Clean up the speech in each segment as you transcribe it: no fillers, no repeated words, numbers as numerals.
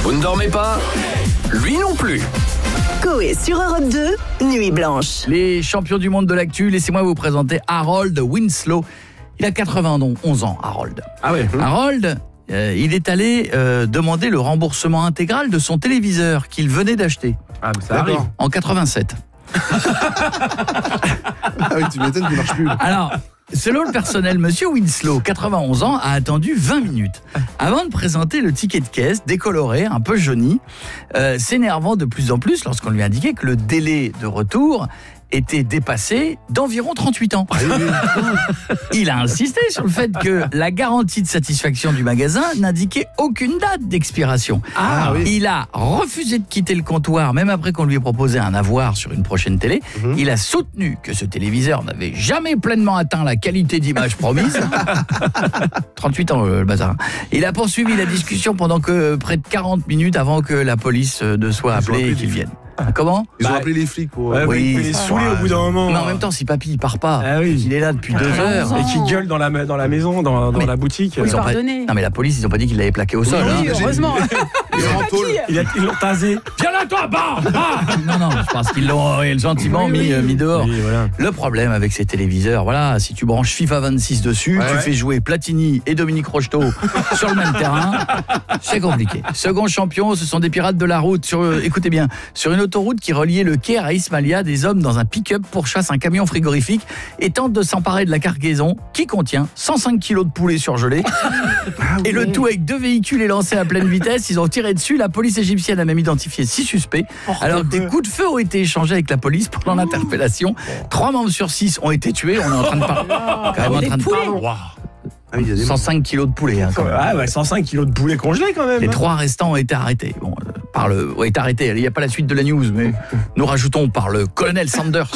Vous ne dormez pas? Lui non plus. Coé sur Europe 2, Nuit Blanche. Les champions du monde de l'actu, laissez-moi vous présenter Harold Winslow. Il a 91 ans, Harold. Ah ouais. Harold, il est allé demander le remboursement intégral de son téléviseur qu'il venait d'acheter. Ah, mais ça arrive. En 87. Ah oui, tu m'étonnes qu'il marche plus. Alors, selon le personnel, monsieur Winslow, 91 ans, a attendu 20 minutes avant de présenter le ticket de caisse, décoloré, un peu jauni, s'énervant de plus en plus lorsqu'on lui indiquait que le délai de retour était dépassé d'environ 38 ans. Il a insisté sur le fait que la garantie de satisfaction du magasin n'indiquait aucune date d'expiration. Ah oui. Il a refusé de quitter le comptoir, même après qu'on lui ait proposé un avoir sur une prochaine télé. Il a soutenu que ce téléviseur n'avait jamais pleinement atteint la qualité d'image promise. 38 ans, le bazar. Il a poursuivi la discussion pendant que près de 40 minutes avant que la police ne soit appelée et qu'il vienne. Comment ? Ils ont appelé les flics pour... Ouais, Oui, il est saoulé au bout d'un moment. Mais en même temps, si papy il part pas, Ah oui. il est là depuis 2 heures. Et qui gueule dans la maison, dans Mais- la boutique. Ils ont pas... pardonné. Non mais la police, ils ont pas dit qu'il l'avait plaqué au sol. Oui, hein. heureusement. Il est en tôle. Ils l'ont tasé. Viens là, toi, bah. Non, je pense qu'ils l'ont gentiment mis dehors. Oui, voilà. Le problème avec ces téléviseurs, voilà, si tu branches FIFA 26 dessus, tu fais jouer Platini et Dominique Rocheteau sur le même terrain, c'est compliqué. Second champion, ce sont des pirates de la route. Écoutez bien, sur une autoroute qui reliait le Caire à Ismailia, des hommes dans un pick-up pourchassent un camion frigorifique et tentent de s'emparer de la cargaison qui contient 105 kilos de poulet surgelé. Et le tout avec 2 véhicules élancés à pleine vitesse. Ils ont tiré dessus. La police égyptienne a même identifié 6 suspects. Alors que des coups de feu ont été échangés avec la police pendant l'interpellation. 3 membres sur 6 ont été tués. On est en train de parler. Quand même en train de parler. Ah oui, il y a des 105 kilos de poulet. Hein, quand même. Ah ouais, 105 kilos de poulet congelé quand même. Les 3 restants ont été arrêtés. Bon, ont été arrêtés. Il n'y a pas la suite de la news, mais nous rajoutons par le colonel Sanders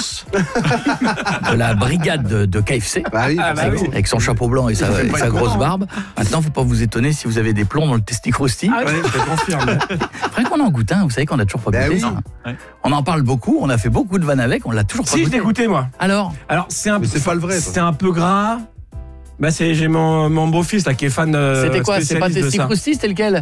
de la brigade de KFC. Bah oui, Avec son chapeau blanc et sa grosse barbe. Maintenant, faut pas vous étonner si vous avez des plombs dans le testicrosti. Ouais, je te confirme. Faudrait qu'on en goûte un. Vous savez qu'on a toujours pas Bah goûté oui. ça. On en parle beaucoup. On a fait beaucoup de vannes avec. On l'a toujours pas Si, je goûté. l'ai goûté, moi. Alors, Alors, c'est un Mais c'est pas le vrai, ça. C'est un peu gras. Bah, j'ai mon beau-fils là qui est fan. c'était quoi? C'est pas spécialiste de ça. testicrosti, c'était lequel?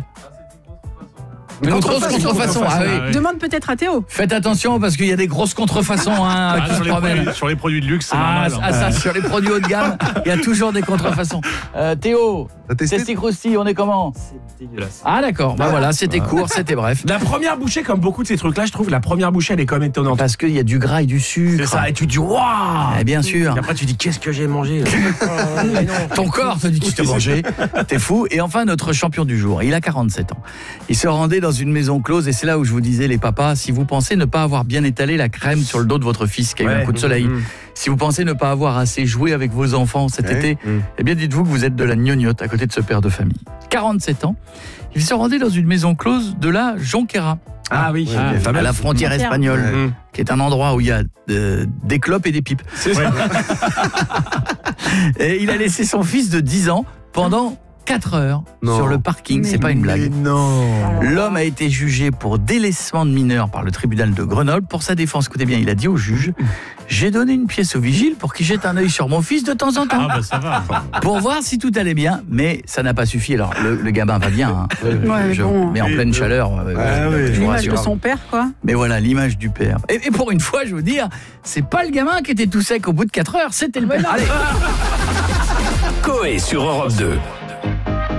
Une grosse contrefaçon. Ah oui. Demande peut-être à Théo. Faites attention parce qu'il y a des grosses contrefaçons qui se promènent. Sur les produits de luxe, c'est Ah, normal. ça, sur les produits haut de gamme, il y a toujours des contrefaçons. Théo, T'as testé? testicrosti, on est comment? C'est dégueulasse. Ah d'accord, bah voilà, c'était court, c'était bref. La première bouchée, comme beaucoup de ces trucs-là, je trouve la première bouchée, elle est quand même étonnante. Parce qu'il y a du gras et du sucre. C'est ça, et tu te dis waouh. Eh bien sûr. Et après, tu dis qu'est-ce que j'ai mangé là. Ton corps te dit que tu t'as mangé, t'es fou. Et enfin, notre champion du jour, il a 47 ans. Il se rendait dans une maison close, et c'est là où je vous disais, les papas, si vous pensez ne pas avoir bien étalé la crème sur le dos de votre fils qui a eu un coup de soleil, si vous pensez ne pas avoir assez joué avec vos enfants cet été, eh bien dites-vous que vous êtes de la gnognotte à côté de ce père de famille. 47 ans, il se rendait dans une maison close de la Jonquera, Ah oui, à la frontière espagnole, Ouais. qui est un endroit où il y a des clopes et des pipes. C'est ça. Et il a laissé son fils de 10 ans pendant 4 heures Non. sur le parking, c'est pas une blague. non. L'homme a été jugé pour délaissement de mineur par le tribunal de Grenoble. Pour sa défense, écoutez bien, il a dit au juge: j'ai donné une pièce au vigile pour qu'il jette un œil sur mon fils de temps en temps, Ah bah ça va. pour voir si tout allait bien, mais ça n'a pas suffi. Alors le gamin va bien, hein. Ouais, Je bon. mets en pleine chaleur. oui. Je vous L'image de rassure. son père, quoi. Mais voilà, l'image du père. Et pour une fois, je veux dire, c'est pas le gamin qui était tout sec au bout de 4 heures, c'était le père. Allez. Coé sur Europe 2.